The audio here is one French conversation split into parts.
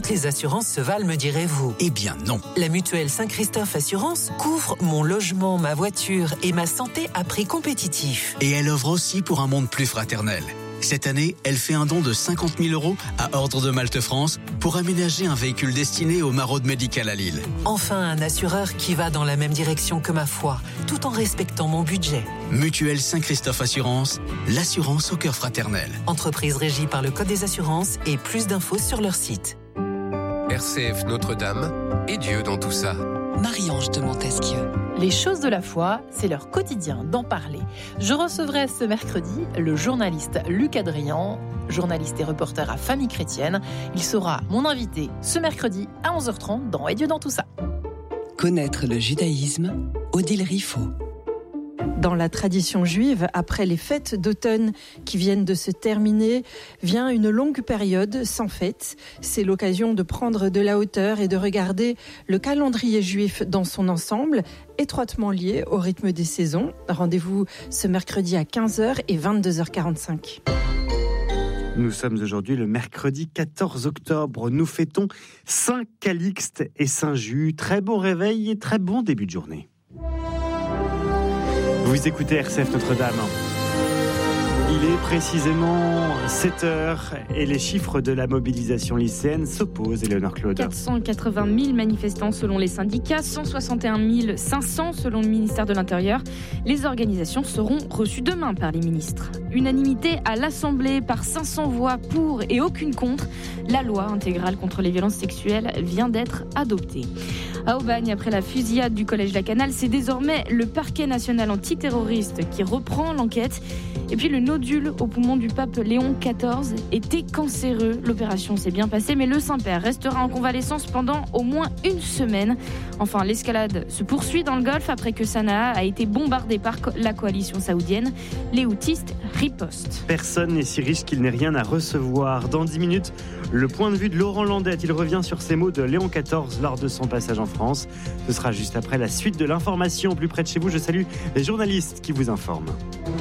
les assurances se valent, me direz-vous? Eh bien non. La mutuelle Saint-Christophe Assurance couvre mon logement, ma voiture et ma santé à prix compétitif. Et elle offre aussi pour un monde plus fraternel. Cette année, elle fait un don de 50 000 € à Ordre de Malte France pour aménager un véhicule destiné aux maraudes médicales à Lille. Enfin, un assureur qui va dans la même direction que ma foi, tout en respectant mon budget. Mutuelle Saint-Christophe Assurance, l'assurance au cœur fraternel. Entreprise régie par le Code des assurances et plus d'infos sur leur site. RCF Notre-Dame et Dieu dans tout ça. Marie-Ange de Montesquieu. Les choses de la foi, c'est leur quotidien d'en parler. Je recevrai ce mercredi le journaliste Luc Adrian, journaliste et reporter à Famille Chrétienne. Il sera mon invité ce mercredi à 11h30 dans Et Dieu dans tout ça. Connaître le judaïsme, Odile Riffaut. Dans la tradition juive, après les fêtes d'automne qui viennent de se terminer, vient une longue période sans fête. C'est l'occasion de prendre de la hauteur et de regarder le calendrier juif dans son ensemble, étroitement lié au rythme des saisons. Rendez-vous ce mercredi à 15h et 22h45. Nous sommes aujourd'hui le mercredi 14 octobre. Nous fêtons Saint Calixte et Saint Jus. Très bon réveil et très bon début de journée. Vous écoutez RCF Notre-Dame. Il est précisément 7h et les chiffres de la mobilisation lycéenne s'opposent. Éléonore Claude. 480 000 manifestants selon les syndicats, 161 500 selon le ministère de l'Intérieur. Les organisations seront reçues demain par les ministres. Unanimité à l'Assemblée par 500 voix pour et aucune contre. La loi intégrale contre les violences sexuelles vient d'être adoptée. À Aubagne, après la fusillade du collège La Canale, c'est désormais le parquet national antiterroriste qui reprend l'enquête. Et puis le nodule au poumon du pape Léon XIV était cancéreux. L'opération s'est bien passée, mais le Saint-Père restera en convalescence pendant au moins une semaine. Enfin, l'escalade se poursuit dans le Golfe après que Sanaa a été bombardée par la coalition saoudienne. Les houthistes ripostent. Personne n'est si riche qu'il n'ait rien à recevoir. Dans 10 minutes, le point de vue de Laurent Landette. Il revient sur ces mots de Léon XIV lors de son passage en France. Ce sera juste après la suite de l'information. Plus près de chez vous, je salue les journalistes qui vous informent.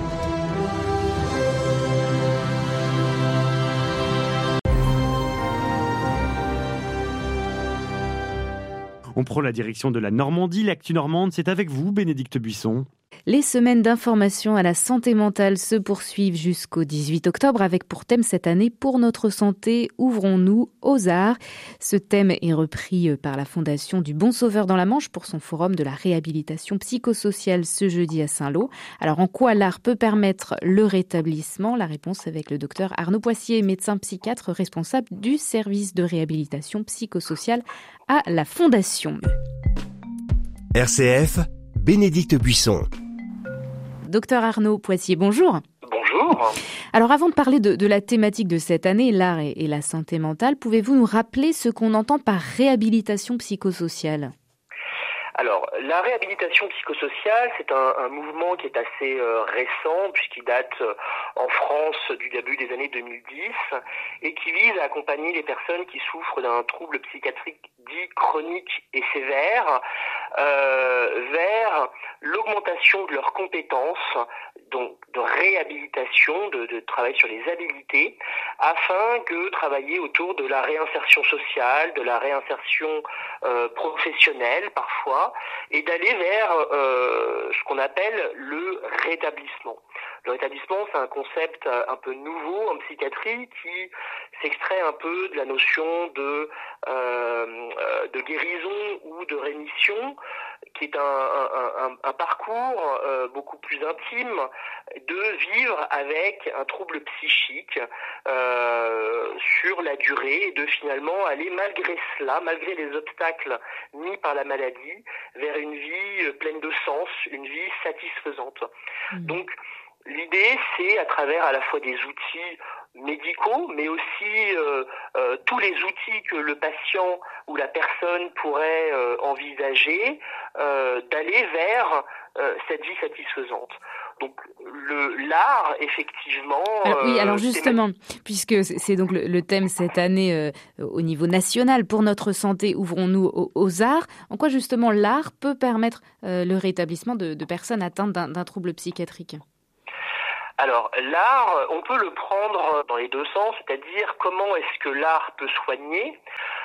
On prend la direction de la Normandie. L'actu normande, c'est avec vous, Bénédicte Buisson. Les semaines d'information à la santé mentale se poursuivent jusqu'au 18 octobre avec pour thème cette année « Pour notre santé, ouvrons-nous aux arts ». Ce thème est repris par la Fondation du Bon Sauveur dans la Manche pour son forum de la réhabilitation psychosociale ce jeudi à Saint-Lô. Alors en quoi l'art peut permettre le rétablissement ? La réponse avec le docteur Arnaud Poissier, médecin psychiatre responsable du service de réhabilitation psychosociale à la Fondation. RCF, Bénédicte Buisson. Docteur Arnaud Poissier, bonjour. Bonjour. Alors avant de parler de la thématique de cette année, l'art et la santé mentale, pouvez-vous nous rappeler ce qu'on entend par réhabilitation psychosociale ? Alors, la réhabilitation psychosociale, c'est un mouvement qui est assez récent, puisqu'il date en France du début des années 2010, et qui vise à accompagner les personnes qui souffrent d'un trouble psychiatrique dit chronique et sévère vers l'augmentation de leurs compétences, donc de réhabilitation, de travail sur les habiletés, afin que travailler autour de la réinsertion sociale, de la réinsertion professionnelle parfois, et d'aller vers ce qu'on appelle le rétablissement. Le rétablissement, c'est un concept un peu nouveau en psychiatrie qui s'extrait un peu de la notion de guérison ou de rémission, qui est un parcours beaucoup plus intime de vivre avec un trouble psychique sur la durée et de finalement aller malgré cela, malgré les obstacles mis par la maladie, vers une vie pleine de sens, une vie satisfaisante. Donc, l'idée, c'est à travers à la fois des outils médicaux, mais aussi tous les outils que le patient ou la personne pourrait envisager, d'aller vers cette vie satisfaisante. Donc l'art, effectivement... oui, alors justement, puisque c'est donc le thème cette année au niveau national, pour notre santé, ouvrons-nous aux arts. En quoi justement l'art peut permettre le rétablissement de personnes atteintes d'un trouble psychiatrique ? Alors, l'art, on peut le prendre dans les deux sens, c'est-à-dire comment est-ce que l'art peut soigner.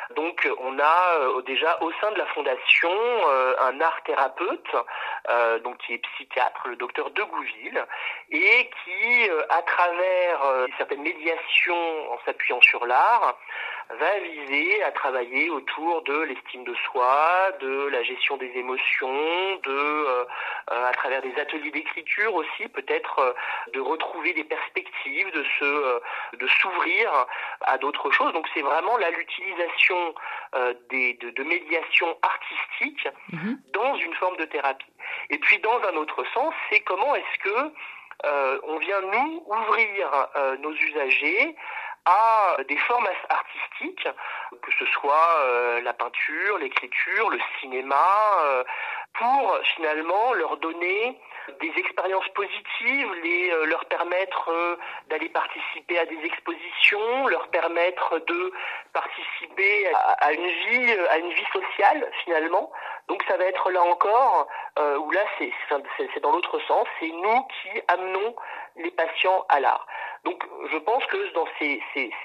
Donc on a déjà au sein de la fondation un art thérapeute donc qui est psychiatre, le docteur Degouville, et qui à travers certaines médiations en s'appuyant sur l'art va viser à travailler autour de l'estime de soi, de la gestion des émotions, à travers des ateliers d'écriture aussi, peut-être de retrouver des perspectives, de s'ouvrir à d'autres choses. Donc c'est vraiment là l'utilisation de médiation artistique dans une forme de thérapie. Et puis dans un autre sens, c'est comment est-ce que on vient nous ouvrir nos usagers à des formes artistiques, que ce soit la peinture, l'écriture, le cinéma, pour finalement leur donner des expériences positives, leur permettre d'aller participer à des expositions, leur permettre de participer à une vie sociale finalement. Donc ça va être là encore où là c'est dans l'autre sens, c'est nous qui amenons les patients à l'art. Donc je pense que dans ces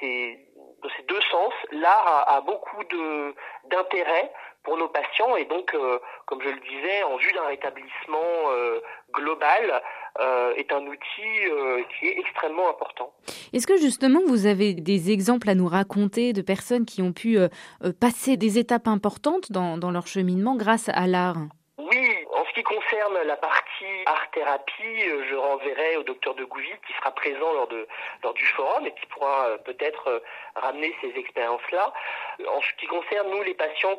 deux sens, l'art a beaucoup d'intérêt pour nos patients et donc, comme je le disais, en vue d'un rétablissement global, est un outil qui est extrêmement important. Est-ce que justement vous avez des exemples à nous raconter de personnes qui ont pu passer des étapes importantes dans leur cheminement grâce à l'art ? Oui, en ce qui concerne la partie art-thérapie, je renverrai au docteur Degouville qui sera présent lors du forum et qui pourra peut-être ramener ces expériences-là. En ce qui concerne nous les patients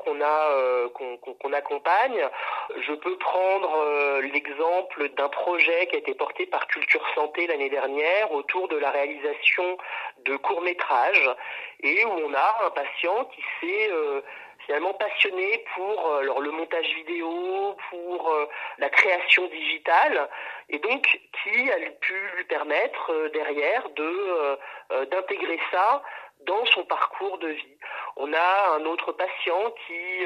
qu'on accompagne, je peux prendre l'exemple d'un projet qui a été porté par Culture Santé l'année dernière autour de la réalisation de courts-métrages et où on a un patient qui s'est finalement passionné pour le montage vidéo, pour la création digitale, et donc qui a pu lui permettre derrière d'intégrer ça dans son parcours de vie. On a un autre patient qui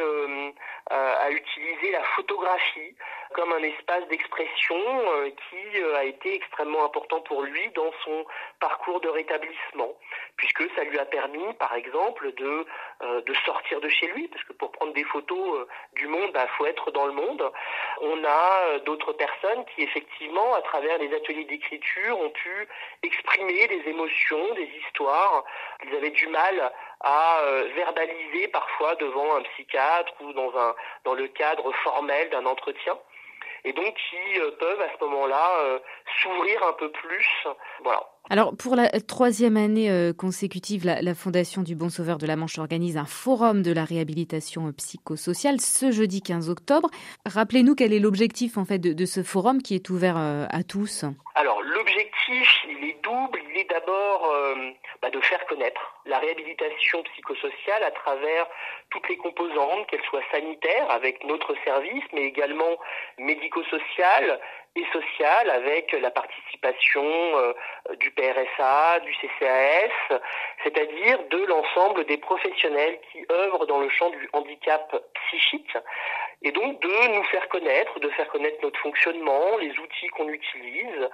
a utilisé la photographie comme un espace d'expression qui a été extrêmement important pour lui dans son parcours de rétablissement, puisque ça lui a permis, par exemple, de sortir de chez lui, parce que pour prendre des photos du monde, faut être dans le monde. On a d'autres personnes qui, effectivement, à travers les ateliers d'écriture, ont pu exprimer des émotions, des histoires qu'ils avaient du mal à verbaliser parfois devant un psychiatre ou dans le cadre formel d'un entretien. Et donc qui peuvent à ce moment-là s'ouvrir un peu plus. Voilà. Alors pour la 3e année consécutive, la Fondation du Bon Sauveur de la Manche organise un forum de la réhabilitation psychosociale ce jeudi 15 octobre. Rappelez-nous quel est l'objectif en fait de ce forum qui est ouvert à tous. Alors l'objectif, il est double. Il est d'abord de faire connaître la réhabilitation psychosociale à travers toutes les composantes, qu'elles soient sanitaires avec notre service, mais également médico-sociales et sociales avec la participation du PRSA, du CCAS, c'est-à-dire de l'ensemble des professionnels qui œuvrent dans le champ du handicap psychique, et donc de nous faire connaître, notre fonctionnement, les outils qu'on utilise.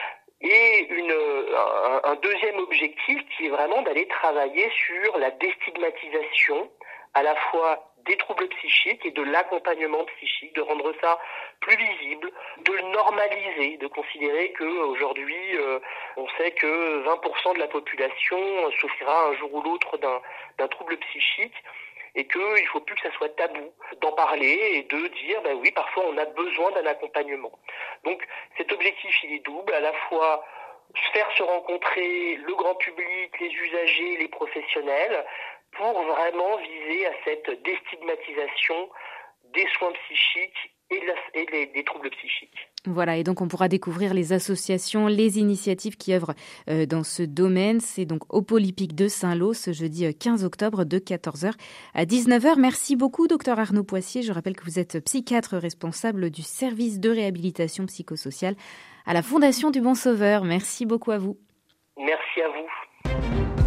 Et un deuxième objectif qui est vraiment d'aller travailler sur la déstigmatisation à la fois des troubles psychiques et de l'accompagnement psychique, de rendre ça plus visible, de le normaliser, de considérer qu'aujourd'hui, on sait que 20% de la population souffrira un jour ou l'autre d'un trouble psychique, et qu'il ne faut plus que ça soit tabou d'en parler et de dire oui, parfois on a besoin d'un accompagnement. Donc cet objectif il est double, à la fois faire se rencontrer le grand public, les usagers, les professionnels, pour vraiment viser à cette déstigmatisation des soins psychiques et des troubles psychiques. Voilà, et donc on pourra découvrir les associations, les initiatives qui œuvrent dans ce domaine. C'est donc au Polypic de Saint-Lô ce jeudi 15 octobre de 14h à 19h. Merci beaucoup, Dr Arnaud Poissier. Je rappelle que vous êtes psychiatre responsable du service de réhabilitation psychosociale à la Fondation du Bon Sauveur. Merci beaucoup à vous. Merci à vous.